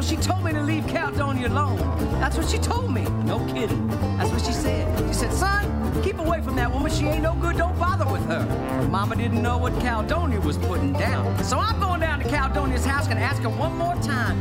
she told me to leave Caledonia alone. That's what she told me. No kidding. That's what she said. She said, son, keep away from that woman. She ain't no good. Don't bother with her. Mama didn't know what Caledonia was putting down. So I'm going down to Caledonia's house and ask her one more time.